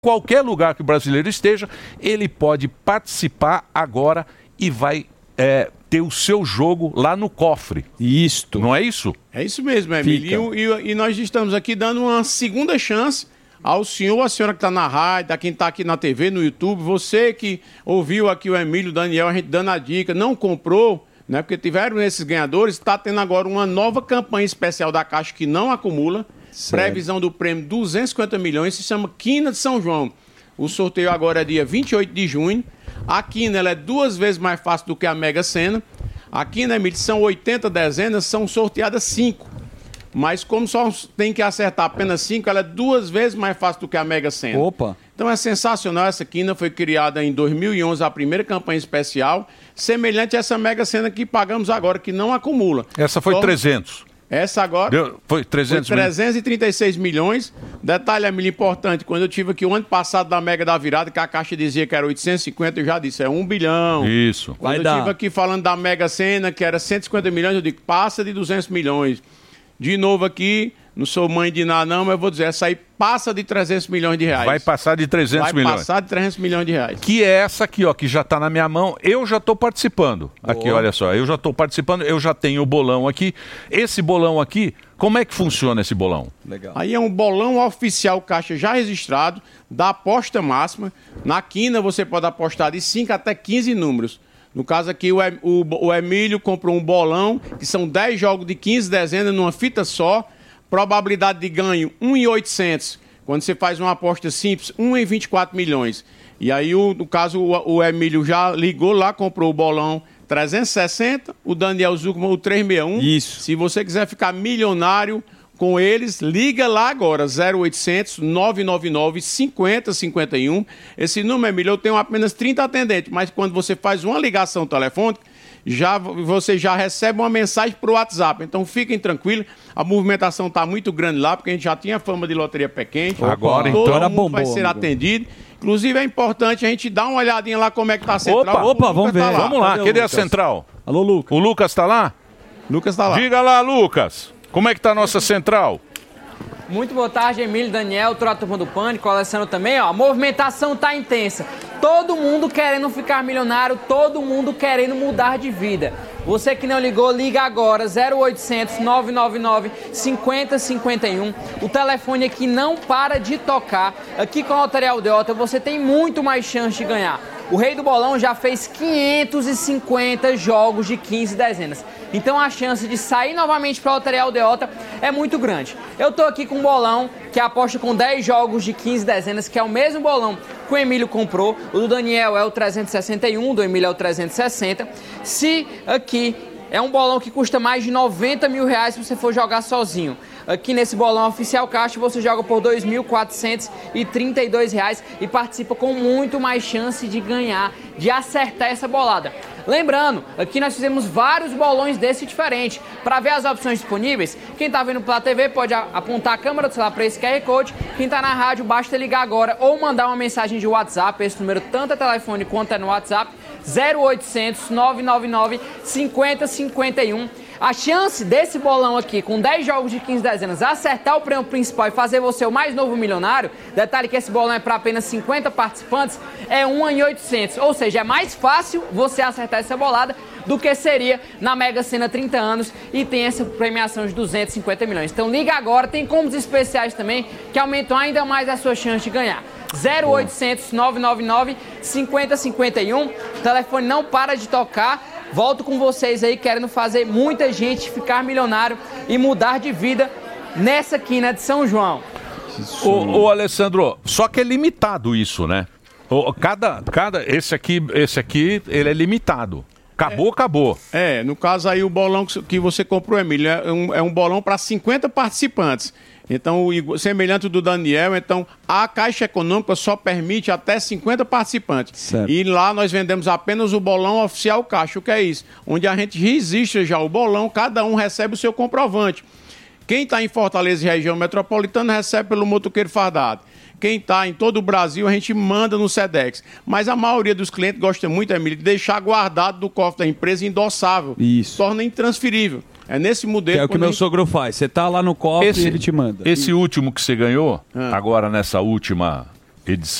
qualquer lugar que o brasileiro esteja, ele pode participar agora e vai ter o seu jogo lá no cofre. Isto. Não é isso? É isso mesmo, Emílio. E nós estamos aqui dando uma segunda chance ao senhor, a senhora que está na rádio, a quem está aqui na TV, no YouTube, você que ouviu aqui o Emílio, o Daniel, a gente dando a dica, não comprou, né? Porque tiveram esses ganhadores, está tendo agora uma nova campanha especial da Caixa que não acumula. Sério? Previsão do prêmio 250 milhões, se chama Quina de São João. O sorteio agora é dia 28 de junho. A quina ela é 2 vezes mais fácil do que a Mega Sena. A quina, Emílio, são 80 dezenas, são sorteadas 5. Mas como só tem que acertar apenas 5, ela é 2 vezes mais fácil do que a Mega Sena. Opa! Então é sensacional essa quina, foi criada em 2011, a primeira campanha especial, semelhante a essa Mega Sena que pagamos agora, que não acumula. Essa foi 300. Essa agora foi 336 milhões. Detalhe, Emílio, importante, quando eu tive aqui o ano passado da Mega da Virada, que a Caixa dizia que era 850, eu já disse, é 1 bilhão. Isso. Quando eu tive aqui falando da Mega Sena, que era 150 milhões, eu digo, passa de 200 milhões. De novo aqui, não sou mãe de nada não, mas eu vou dizer, essa aí passa de 300 milhões de reais. Vai passar de 300 milhões. Vai passar de 300 milhões de reais. Que é essa aqui, ó, que já está na minha mão. Eu já estou participando. Boa. Aqui, olha só, eu já estou participando, eu já tenho o bolão aqui. Esse bolão aqui, como é que funciona esse bolão? Legal. Aí é um bolão oficial Caixa já registrado, da aposta máxima. Na quina você pode apostar de 5 até 15 números. No caso aqui, o Emílio comprou um bolão, que são 10 jogos de 15 dezenas numa fita só. Probabilidade de ganho, 1 em 800. Quando você faz uma aposta simples, 1 em 24 milhões. E aí, no caso, o Emílio já ligou lá, comprou o bolão 360, o Daniel Zucman o 361. Isso. Se você quiser ficar milionário com eles, liga lá agora, 0800 999 5051. Esse número, Emílio, eu tenho apenas 30 atendentes, mas quando você faz uma ligação telefônica, você já recebe uma mensagem para o WhatsApp. Então fiquem tranquilos, a movimentação está muito grande lá, porque a gente já tinha fama de loteria pé quente. Agora todo então era mundo bombom, vai ser atendido. Inclusive é importante a gente dar uma olhadinha lá como é que está a central. Opa, vamos ver. Tá Vamos lá, cadê a central? Alô, Lucas. O Lucas está lá? Lucas está lá. Diga lá, Lucas. Como é que está a nossa central? Muito boa tarde, Emílio, Daniel, toda a turma do Pânico, Alessandro também. Ó, a movimentação tá intensa. Todo mundo querendo ficar milionário, todo mundo querendo mudar de vida. Você que não ligou, liga agora, 0800 999 5051. O telefone aqui não para de tocar. Aqui com a Loteria Aldeota você tem muito mais chance de ganhar. O Rei do Bolão já fez 550 jogos de 15 dezenas. Então a chance de sair novamente para a Loteria Aldeota é muito grande. Eu tô aqui com um bolão que aposta com 10 jogos de 15 dezenas, que é o mesmo bolão que o Emílio comprou. O do Daniel é o 361, o do Emílio é o 360. Se aqui é um bolão que custa mais de 90 mil reais se você for jogar sozinho. Aqui nesse bolão oficial Caixa você joga por R$ 2.432 e participa com muito mais chance de ganhar, de acertar essa bolada. Lembrando, aqui nós fizemos vários bolões desse diferente. Para ver as opções disponíveis, quem está vendo pela TV pode apontar a câmera do celular para esse QR Code. Quem está na rádio, basta ligar agora ou mandar uma mensagem de WhatsApp. Esse número tanto é telefone quanto é no WhatsApp, 0800 999 5051. A chance desse bolão aqui, com 10 jogos de 15 dezenas, acertar o prêmio principal e fazer você o mais novo milionário, detalhe que esse bolão é para apenas 50 participantes, é 1 em 800. Ou seja, é mais fácil você acertar essa bolada do que seria na Mega Sena 30 anos e tem essa premiação de 250 milhões. Então liga agora, tem combos especiais também que aumentam ainda mais a sua chance de ganhar. 0800 999 5051. O telefone não para de tocar. Volto com vocês aí, querendo fazer muita gente ficar milionário e mudar de vida nessa quina de São João. Ô Alessandro, só que é limitado isso, né? Esse aqui, ele é limitado. Acabou. No caso aí o bolão que você comprou, Emílio, é um bolão para 50 participantes. Então, semelhante do Daniel, então a Caixa Econômica só permite até 50 participantes. Certo. E lá nós vendemos apenas o bolão oficial Caixa. O que é isso? Onde a gente registra já o bolão, cada um recebe o seu comprovante. Quem está em Fortaleza e região metropolitana recebe pelo motoqueiro fardado. Quem está em todo o Brasil, a gente manda no SEDEX. Mas a maioria dos clientes gosta muito, Emílio, de deixar guardado do cofre da empresa indossável. Isso. Torna intransferível. É nesse modelo... Que é o que meu sogro faz. Você tá lá no cofre e ele te manda. Esse último que você ganhou, agora nessa última edição